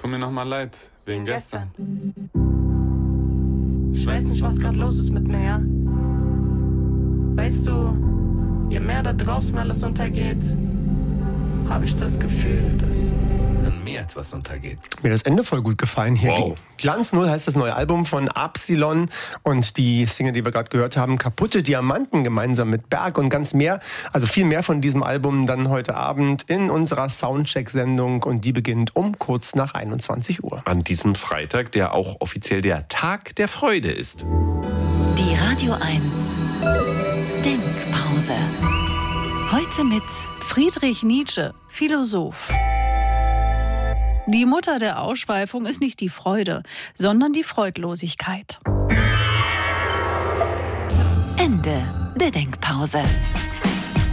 Tu mir nochmal leid, wegen gestern. Ich weiß nicht, was gerade los ist mit mir, ja? Weißt du, je mehr da draußen alles untergeht, habe ich das Gefühl, dass an mir etwas untergeht. Mir das Ende voll gut gefallen hier. Wow. Glanz Null heißt das neue Album von Absilon und die Single, die wir gerade gehört haben, Kaputte Diamanten, gemeinsam mit Berg und ganz mehr, also viel mehr von diesem Album dann heute Abend in unserer Soundcheck-Sendung und die beginnt um kurz nach 21 Uhr. An diesem Freitag, der auch offiziell der Tag der Freude ist. Die Radio 1 Denkpause. Heute mit Friedrich Nietzsche, Philosoph. Die Mutter der Ausschweifung ist nicht die Freude, sondern die Freudlosigkeit. Ende der Denkpause.